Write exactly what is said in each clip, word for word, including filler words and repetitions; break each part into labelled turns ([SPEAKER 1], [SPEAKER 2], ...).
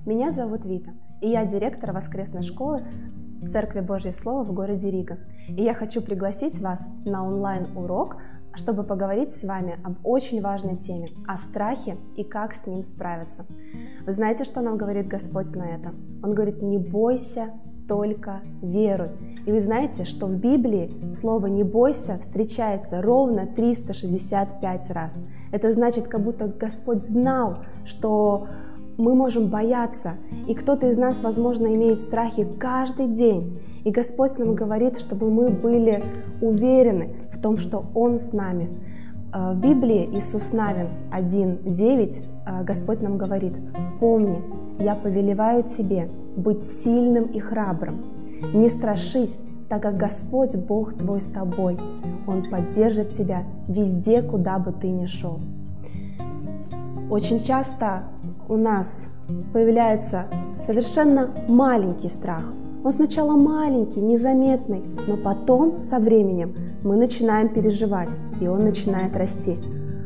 [SPEAKER 1] Меня зовут Вита, и я директор воскресной школы Церкви Божье Слово в городе Рига. И я хочу пригласить вас на онлайн-урок, чтобы поговорить с вами об очень важной теме, о страхе и как с ним справиться. Вы знаете, что нам говорит Господь на это? Он говорит: не бойся, только веруй. И вы знаете, что в Библии слово «не бойся» встречается ровно триста шестьдесят пять раз. Это значит, как будто Господь знал, что мы можем бояться, и кто-то из нас, возможно, имеет страхи каждый день. И Господь нам говорит, чтобы мы были уверены в том, что Он с нами. В Библии Иисус Навин один девять Господь нам говорит: «Помни, я повелеваю тебе быть сильным и храбрым. Не страшись, так как Господь Бог твой с тобой. Он поддержит тебя везде, куда бы ты ни шел». Очень часто у нас появляется совершенно маленький страх. Он сначала маленький, незаметный, но потом, со временем, мы начинаем переживать, и он начинает расти.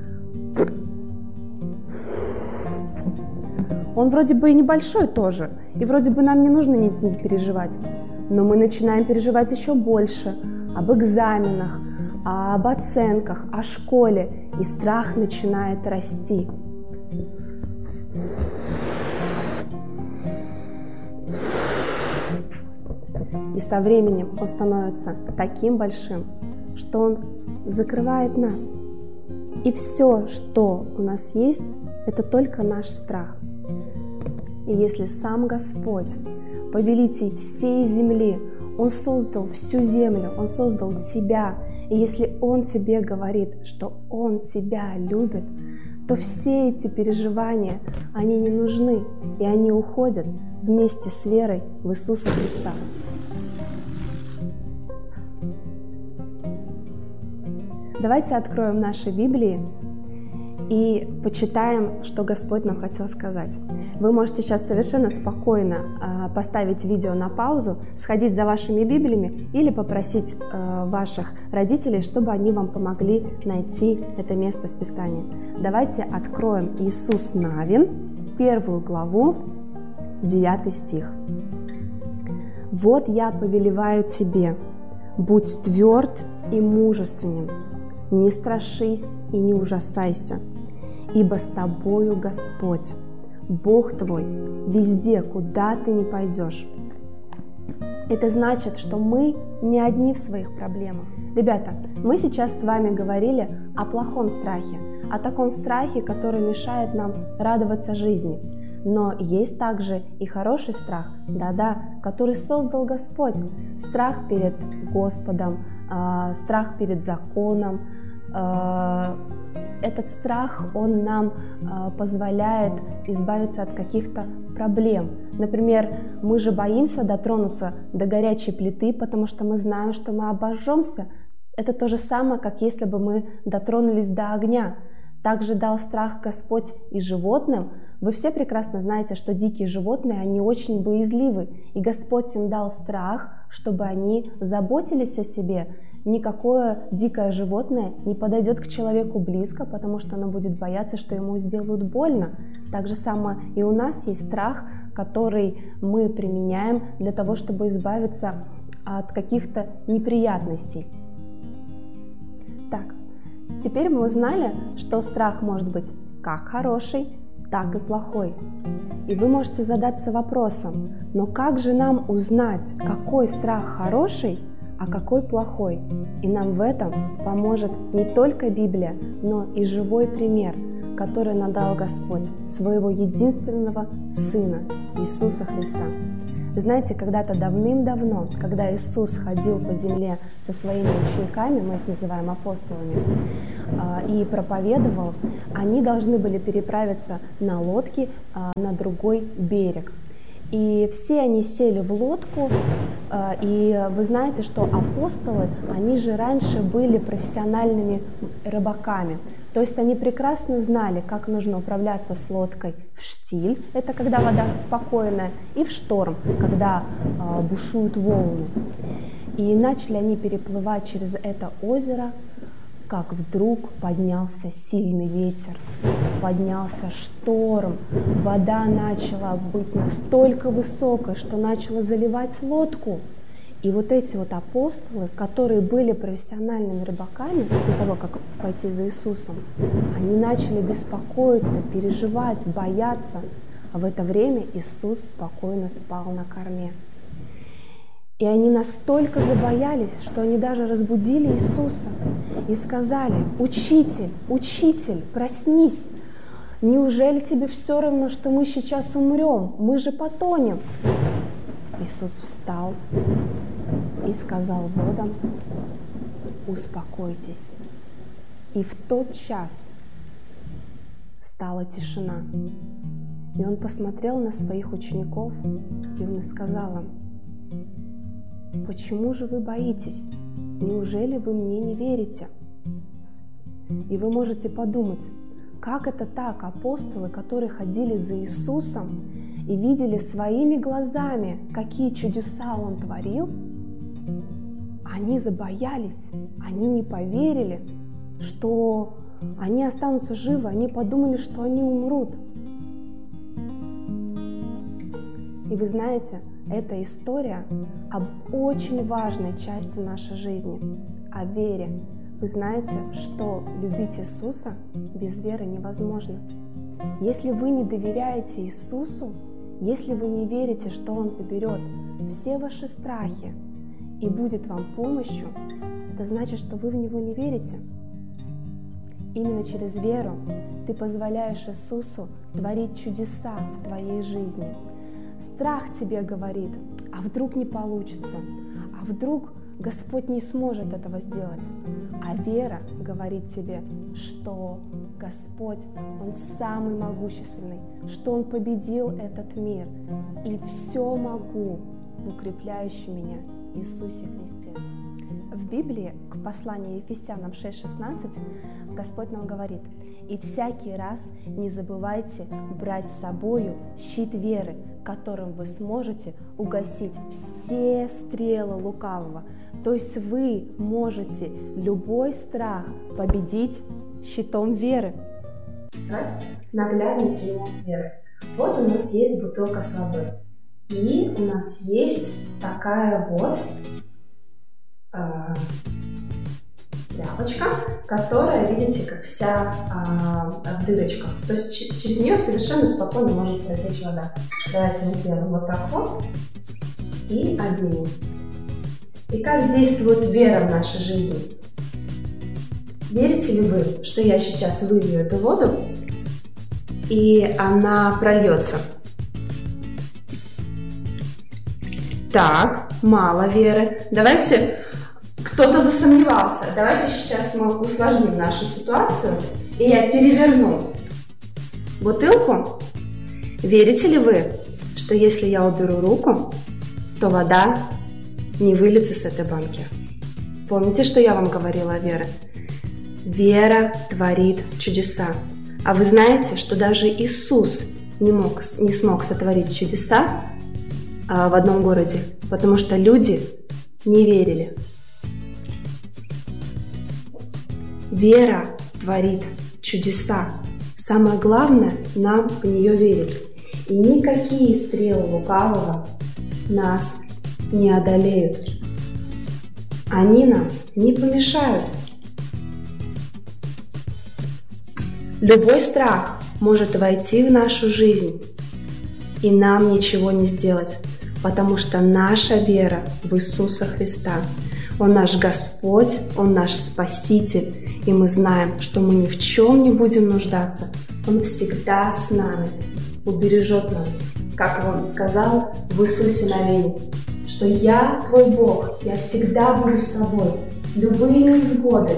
[SPEAKER 1] Он вроде бы и небольшой тоже, и вроде бы нам не нужно не переживать, но мы начинаем переживать еще больше об экзаменах, об оценках, о школе, и страх начинает расти. И со временем он становится таким большим, что он закрывает нас. И все, что у нас есть, это только наш страх. И если сам Господь, повелитель всей земли, Он создал всю землю, Он создал тебя, и если Он тебе говорит, что Он тебя любит, то все эти переживания, они не нужны, и они уходят вместе с верой в Иисуса Христа. Давайте откроем наши Библии и почитаем, что Господь нам хотел сказать. Вы можете сейчас совершенно спокойно поставить видео на паузу, сходить за вашими Библиями или попросить ваших родителей, чтобы они вам помогли найти это место с Писания. Давайте откроем Иисус Навин, первую главу, девятый стих. «Вот я повелеваю тебе, будь тверд и мужественен, не страшись и не ужасайся, ибо с тобою Господь, Бог твой, везде, куда ты ни пойдешь». Это значит, что мы не одни в своих проблемах. Ребята, мы сейчас с вами говорили о плохом страхе, о таком страхе, который мешает нам радоваться жизни. Но есть также и хороший страх, да-да, который создал Господь. Страх перед Господом, э, страх перед законом. Э, этот страх, он нам э, позволяет избавиться от каких-то проблем. Например, мы же боимся дотронуться до горячей плиты, потому что мы знаем, что мы обожжемся. Это то же самое, как если бы мы дотронулись до огня. Также дал страх Господь и животным. Вы все прекрасно знаете, что дикие животные, они очень боязливы. И Господь им дал страх, чтобы они заботились о себе. Никакое дикое животное не подойдет к человеку близко, потому что оно будет бояться, что ему сделают больно. Так же самое и у нас есть страх, который мы применяем для того, чтобы избавиться от каких-то неприятностей. Так, теперь мы узнали, что страх может быть как хороший, так и плохой. И вы можете задаться вопросом: но как же нам узнать, какой страх хороший, а какой плохой? И нам в этом поможет не только Библия, но и живой пример, который нам дал Господь, своего единственного Сына, Иисуса Христа. Знаете, когда-то давным-давно, когда Иисус ходил по земле со своими учениками, мы их называем апостолами, и проповедовал, они должны были переправиться на лодке на другой берег. И все они сели в лодку, и вы знаете, что апостолы, они же раньше были профессиональными рыбаками. То есть они прекрасно знали, как нужно управляться с лодкой в штиль, это когда вода спокойная, и в шторм, когда э, бушуют волны. И начали они переплывать через это озеро, как вдруг поднялся сильный ветер, поднялся шторм, вода начала быть настолько высокой, что начала заливать лодку. И вот эти вот апостолы, которые были профессиональными рыбаками до того, как пойти за Иисусом, они начали беспокоиться, переживать, бояться. А в это время Иисус спокойно спал на корме. И они настолько забоялись, что они даже разбудили Иисуса и сказали: «Учитель, учитель, проснись! Неужели тебе все равно, что мы сейчас умрем? Мы же потонем!» Иисус встал и сказал водам: «Успокойтесь». И в тот час стала тишина. И он посмотрел на своих учеников, и он сказал им: «Почему же вы боитесь? Неужели вы мне не верите?» И вы можете подумать, как это так? Апостолы, которые ходили за Иисусом и видели своими глазами, какие чудеса Он творил, они забоялись, они не поверили, что они останутся живы, они подумали, что они умрут. И вы знаете, эта история об очень важной части нашей жизни, о вере. Вы знаете, что любить Иисуса без веры невозможно. Если вы не доверяете Иисусу, если вы не верите, что Он заберет все ваши страхи и будет вам помощью, это значит, что вы в Него не верите. Именно через веру ты позволяешь Иисусу творить чудеса в твоей жизни. Страх тебе говорит: а вдруг не получится, а вдруг Господь не сможет этого сделать. А вера говорит тебе, что Господь, Он самый могущественный, что Он победил этот мир. И все могу в укрепляющем меня Иисусе Христе. В Библии, к посланию Ефесянам шесть шестнадцать, Господь нам говорит: «И всякий раз не забывайте брать с собою щит веры, которым вы сможете угасить все стрелы лукавого». То есть вы можете любой страх победить щитом веры.
[SPEAKER 2] Давайте наглядный пример веры. Вот у нас есть бутылка с водой. И у нас есть такая вот э, тряпочка, которая, видите, как вся э, в дырочках. То есть ч- через нее совершенно спокойно может протечь вода. Давайте мы сделаем вот так вот и оденем. И как действует вера в нашей жизни? Верите ли вы, что я сейчас вылью эту воду, и она прольется? Так, мало веры. Давайте, кто-то засомневался. Давайте сейчас мы усложним нашу ситуацию, и я переверну бутылку. Верите ли вы, что если я уберу руку, то вода не выльется с этой банки? Помните, что я вам говорила о вере? Вера творит чудеса. А вы знаете, что даже Иисус не, мог, не смог сотворить чудеса а, в одном городе, потому что люди не верили. Вера творит чудеса. Самое главное, нам в нее верить. И никакие стрелы лукавого нас не одолеют. Они нам не помешают. Любой страх может войти в нашу жизнь, и нам ничего не сделать, потому что наша вера в Иисуса Христа. Он наш Господь, Он наш Спаситель, и мы знаем, что мы ни в чем не будем нуждаться. Он всегда с нами, убережет нас, как Он сказал в Иисусе Навине, что «Я твой Бог, я всегда буду с тобой, любые невзгоды».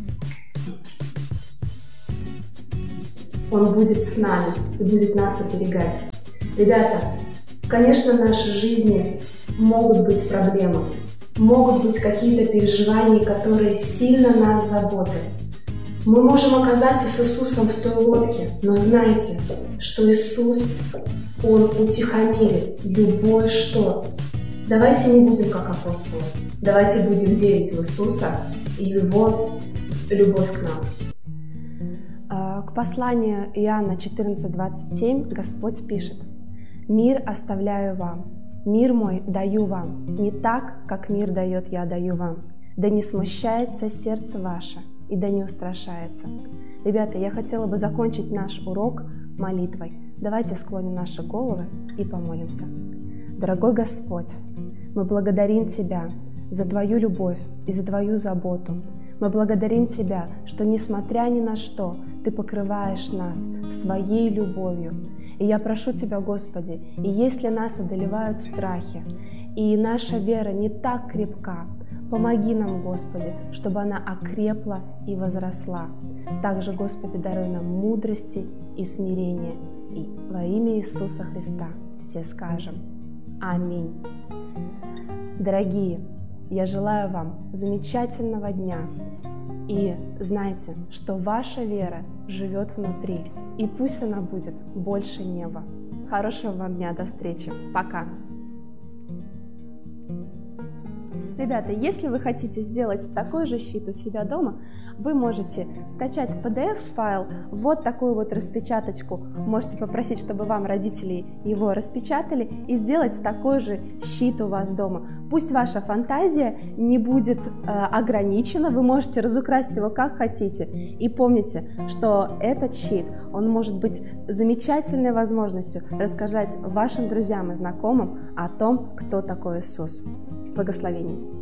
[SPEAKER 2] Он будет с нами и будет нас оберегать. Ребята, конечно, в нашей жизни могут быть проблемы, могут быть какие-то переживания, которые сильно нас заботят. Мы можем оказаться с Иисусом в той лодке, но знайте, что Иисус, Он утихомирит любой шторм. Давайте не будем как апостолы, давайте будем верить в Иисуса и Его любовь к нам.
[SPEAKER 1] К посланию Иоанна четырнадцать двадцать семь Господь пишет: «Мир оставляю вам, мир мой даю вам, не так, как мир дает, я даю вам. Да не смущается сердце ваше, и да не устрашается». Ребята, я хотела бы закончить наш урок молитвой. Давайте склоним наши головы и помолимся. Дорогой Господь, мы благодарим Тебя за Твою любовь и за Твою заботу. Мы благодарим Тебя, что, несмотря ни на что, Ты покрываешь нас своей любовью. И я прошу Тебя, Господи, и если нас одолевают страхи, и наша вера не так крепка, помоги нам, Господи, чтобы она окрепла и возросла. Также, Господи, даруй нам мудрости и смирения. И во имя Иисуса Христа все скажем аминь. Дорогие, я желаю вам замечательного дня. И знайте, что ваша вера живет внутри. И пусть она будет больше неба. Хорошего вам дня, до встречи. Пока. Ребята, если вы хотите сделать такой же щит у себя дома, вы можете скачать пи ди эф-файл, вот такую вот распечаточку. Можете попросить, чтобы вам родители его распечатали, и сделать такой же щит у вас дома. Пусть ваша фантазия не будет э, ограничена, вы можете разукрасить его как хотите. И помните, что этот щит, он может быть замечательной возможностью рассказать вашим друзьям и знакомым о том, кто такой Иисус. Благословений!